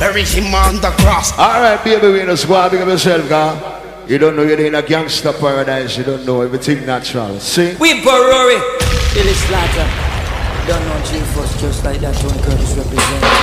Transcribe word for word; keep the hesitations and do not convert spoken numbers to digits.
bury him on the cross. Alright, baby, we just go out, big up yourself, girl. You don't know you're in a gangster paradise, you don't know everything natural. See? We Barori, Billy Slaughter. Don't know G-Force just like that, Tony Curtis represents.